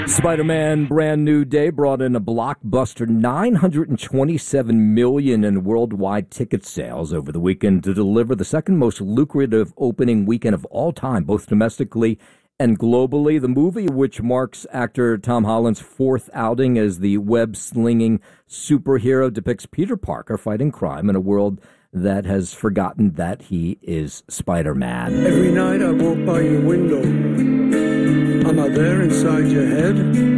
Spider-Man Brand New Day brought in a blockbuster $927 million in worldwide ticket sales over the weekend to deliver the second most lucrative opening weekend of all time, both domestically and globally. The movie, which marks actor Tom Holland's fourth outing as the web-slinging superhero, depicts Peter Parker fighting crime in a world that has forgotten that he is Spider-Man. Every night I walk by your window. Am I there inside your head?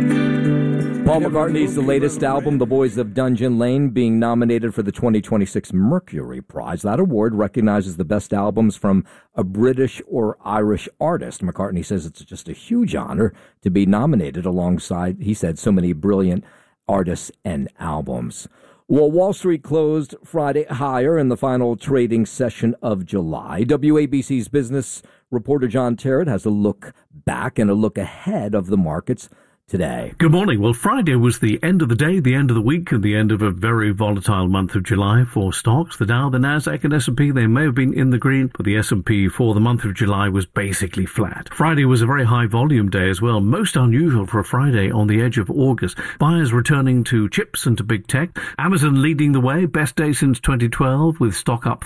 Paul McCartney's the latest album, The Boys of Dungeon Lane, being nominated for the 2026 Mercury Prize. That award recognizes the best albums from a British or Irish artist. McCartney says it's just a huge honor to be nominated alongside, he said, so many brilliant artists and albums. Well, Wall Street closed Friday higher in the final trading session of July. WABC's business reporter John Terrett has a look back and a look ahead of the markets today. Good morning. Well, Friday was the end of the day, the end of the week, and the end of a very volatile month of July for stocks. The Dow, the Nasdaq, and S&P, they may have been in the green, but the S&P for the month of July was basically flat. Friday was a very high volume day as well, most unusual for a Friday on the edge of August. Buyers returning to chips and to big tech. Amazon leading the way, best day since 2012, with stock up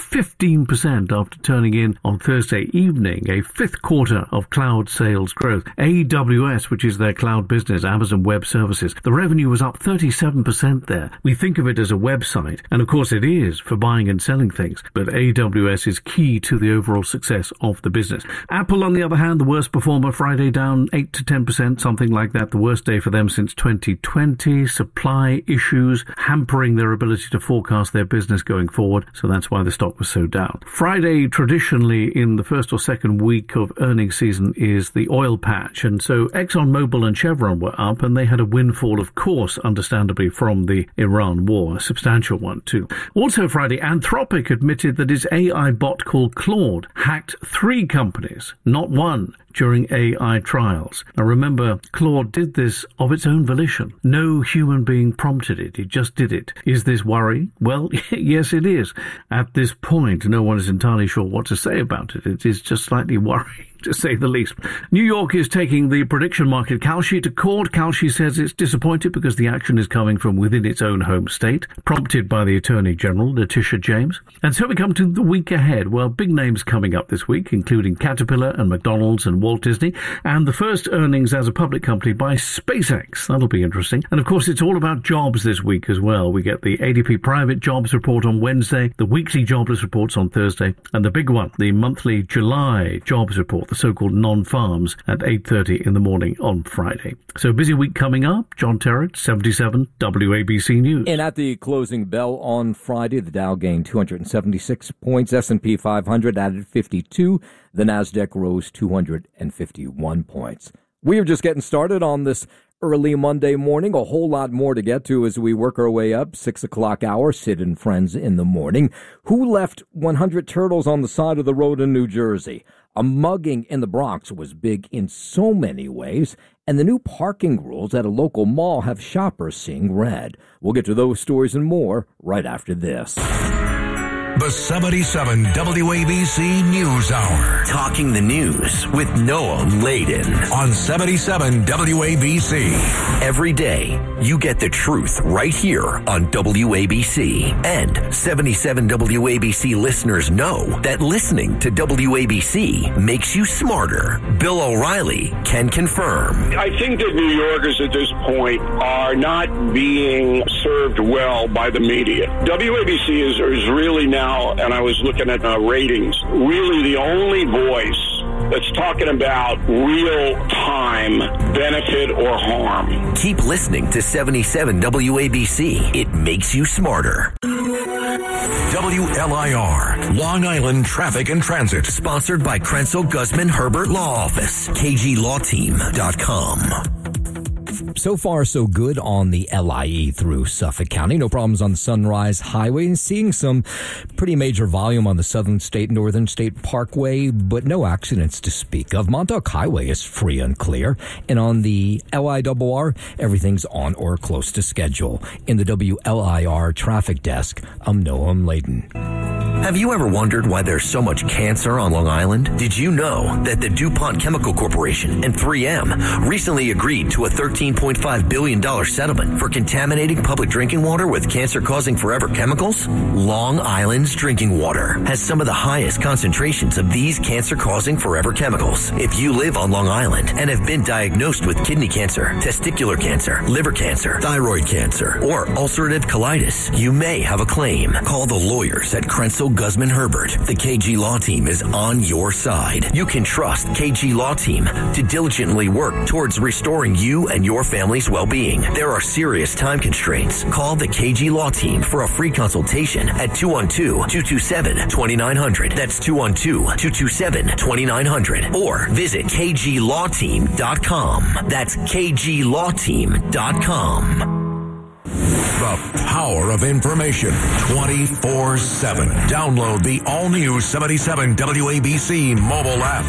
15% after turning in on Thursday evening a fifth quarter of cloud sales growth. AWS, which is their cloud business, Amazon Web Services, the revenue was up 37% there. We think of it as a website, and of course it is for buying and selling things, but AWS is key to the overall success of the business. Apple, on the other hand, the worst performer, Friday down 8 to 10%, something like that, the worst day for them since 2020. Supply issues hampering their ability to forecast their business going forward, so that's why the stock was so down. Friday, traditionally in the first or second week of earnings season, is the oil patch, and so ExxonMobil and Chevron were up, and they had a windfall, of course, understandably, from the Iran war, a substantial one too. Also Friday, Anthropic admitted that its AI bot called Claude hacked 3 companies, not one, during AI trials. Now remember, Claude did this of its own volition. No human being prompted it. It just did it. Is this worrying? Well, yes, it is. At this point, no one is entirely sure what to say about it. It is just slightly worrying, to say the least. New York is taking the prediction market Kalshi to court. Kalshi says it's disappointed because the action is coming from within its own home state, prompted by the Attorney General, Letitia James. And so we come to the week ahead. Well, big names coming up this week, including Caterpillar and McDonald's and Walt Disney, and the first earnings as a public company by SpaceX. That'll be interesting. And of course, it's all about jobs this week as well. We get the ADP private jobs report on Wednesday, the weekly jobless reports on Thursday, and the big one, the monthly July jobs report, the so-called non-farms, at 8:30 in the morning on Friday. So busy week coming up. John Terrett, 77 WABC News. And at the closing bell on Friday, the Dow gained 276 points, S&P 500 added 52, the Nasdaq rose 251 points. We are just getting started on this early Monday morning. A whole lot more to get to as we work our way up. 6 o'clock hour, Sid and Friends in the morning. Who left 100 turtles on the side of the road in New Jersey? A mugging in the Bronx was big in so many ways, and the new parking rules at a local mall have shoppers seeing red. We'll get to those stories and more right after this. The 77 WABC News Hour. Talking the news with Noah Layden. On 77 WABC. Every day, you get the truth right here on WABC. And 77 WABC listeners know that listening to WABC makes you smarter. Bill O'Reilly can confirm. I think that New Yorkers at this point are not being served well by the media. WABC is really now, and I was looking at ratings, really the only voice that's talking about real-time benefit or harm. Keep listening to 77 WABC. It makes you smarter. WLIR, Long Island Traffic and Transit. Sponsored by Krenzel Guzman Herbert Law Office, KGLawTeam.com. So far, so good on the LIE through Suffolk County. No problems on the Sunrise Highway, and seeing some pretty major volume on the Southern State, Northern State Parkway, but no accidents to speak of. Montauk Highway is free and clear. And on the LIRR, everything's on or close to schedule. In the WLIR traffic desk, I'm Noam Layden. Have you ever wondered why there's so much cancer on Long Island? Did you know that the DuPont Chemical Corporation and 3M recently agreed to a $13.5 billion settlement for contaminating public drinking water with cancer-causing forever chemicals? Long Island's drinking water has some of the highest concentrations of these cancer-causing forever chemicals. If you live on Long Island and have been diagnosed with kidney cancer, testicular cancer, liver cancer, thyroid cancer, or ulcerative colitis, you may have a claim. Call the lawyers at Krenzel Guzman Herbert. The KG Law Team is on your side. You can trust KG Law Team to diligently work towards restoring you and your family's well-being. There are serious time constraints. Call the KG Law Team for a free consultation at 212-227-2900. That's 212-227-2900. Or visit kglawteam.com. That's kglawteam.com. The power of information 24/7. Download the all-new 77 WABC mobile app.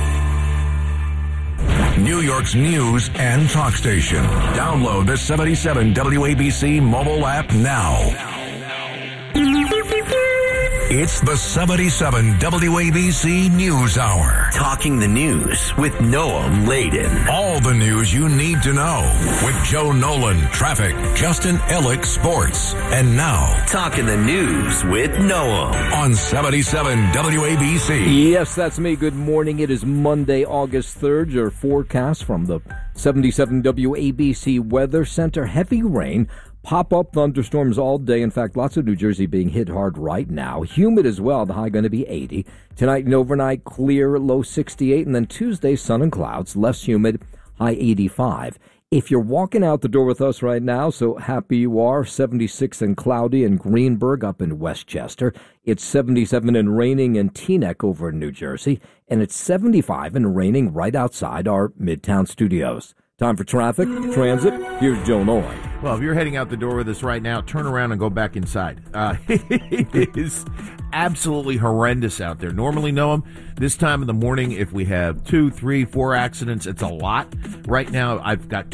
New York's news and talk station. Download the 77 WABC mobile app now. It's the 77 WABC News Hour. Talking the news with Noam Laden. All the news you need to know with Joe Nolan, traffic, Justin Ellick, sports. And now, Talking the news with Noam on 77 WABC. Yes, that's me. Good morning. It is Monday, August 3rd. Your forecast from the 77 WABC Weather Center. Heavy rain. Pop-up thunderstorms all day. In fact, lots of New Jersey being hit hard right now. Humid as well. The high going to be 80. Tonight and overnight, clear, low 68. And then Tuesday, sun and clouds, less humid, high 85. If you're walking out the door with us right now, so happy you are, 76 and cloudy in Greenburgh up in Westchester. It's 77 and raining in Teaneck over in New Jersey. And it's 75 and raining right outside our Midtown studios. Time for traffic, transit. Here's Joe Nolan. Well, if you're heading out the door with us right now, turn around and go back inside. It is absolutely horrendous out there. Normally, Noam, this time of the morning, if we have 2, 3, 4 accidents, it's a lot. Right now, I've got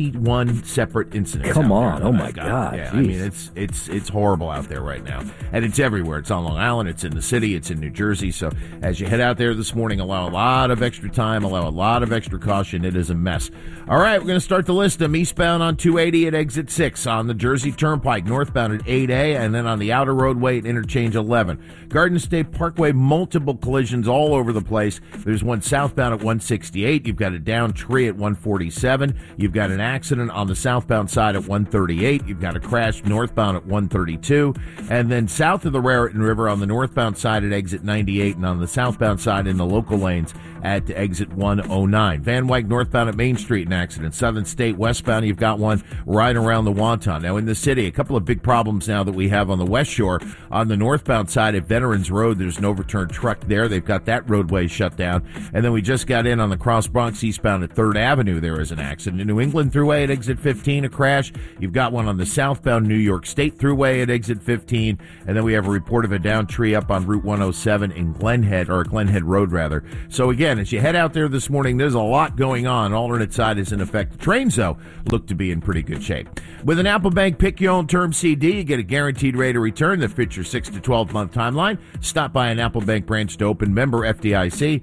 21 separate incidents. Come on. Oh, my God. Yeah, geez. I mean, it's horrible out there right now. And it's everywhere. It's on Long Island. It's in the city. It's in New Jersey. So as you head out there this morning, allow a lot of extra time, allow a lot of extra caution. It is a mess. All right, we're going to start the list. I'm eastbound on 280 at exit 6, on the Jersey Turnpike, northbound at 8A, and then on the outer roadway at interchange 11. Garden State Parkway, multiple collisions all over the place. There's one southbound at 168. You've got a downed tree at 147. You've got an accident on the southbound side at 138. You've got a crash northbound at 132. And then south of the Raritan River on the northbound side at exit 98, and on the southbound side in the local lanes at exit 109. Van Wyck northbound at Main Street, an accident. Southern State westbound, you've got one right around the Wonton. Now in the city, a couple of big problems now that we have on the West Shore. On the northbound side at Veterans Road, there's an overturned truck there. They've got that roadway shut down. And then we just got in on the Cross Bronx eastbound at 3rd Avenue. There is an accident. In New England Thruway at exit 15, a crash. You've got one on the southbound New York State Thruway at exit 15. And then we have a report of a downed tree up on Route 107 in Glenhead Road rather. So again, as you head out there this morning, there's a lot going on. Alternate side is in effect. The trains, though, look to be in pretty good shape. With an Apple Bank Pick Your Own Term CD, you get a guaranteed rate of return that fits your 6 to 12-month timeline. Stop by an Apple Bank branch to open. Member FDIC.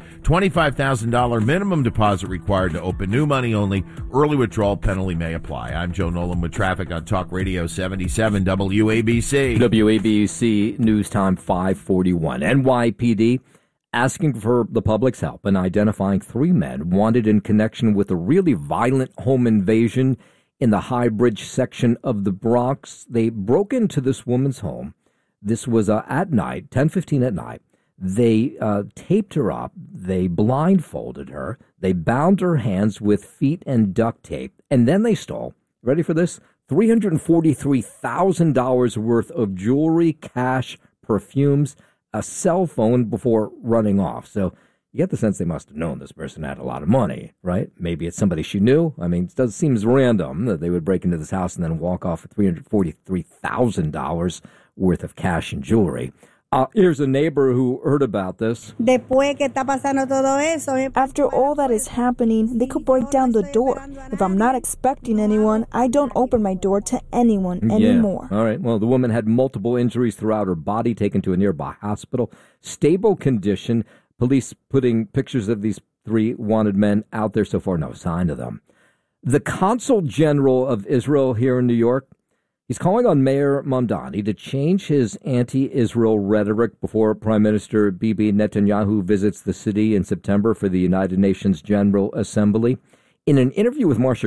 $25,000 minimum deposit required to open. New money only. Early withdrawal penalty may apply. I'm Joe Nolan with traffic on Talk Radio 77 WABC. WABC News Time 541. NYPD asking for the public's help in identifying 3 men wanted in connection with a really violent home invasion in the High Bridge section of the Bronx. They broke into this woman's home. This was at night, 10:15 at night. They taped her up. They blindfolded her. They bound her hands with feet and duct tape. And then they stole, ready for this, $343,000 worth of jewelry, cash, perfumes, a cell phone before running off. So you get the sense they must have known this person had a lot of money, right? Maybe it's somebody she knew. I mean, it seems random that they would break into this house and then walk off with $343,000 worth of cash and jewelry. Here's a neighbor who heard about this. After all that is happening, they could break down the door. If I'm not expecting anyone, I don't open my door to anyone anymore. All right. Well, the woman had multiple injuries throughout her body, taken to a nearby hospital. Stable condition. Police putting pictures of these 3 wanted men out there. So far, no sign of them. The Consul General of Israel here in New York, he's calling on Mayor Mamdani to change his anti-Israel rhetoric before Prime Minister Bibi Netanyahu visits the city in September for the United Nations General Assembly. In an interview with Marsha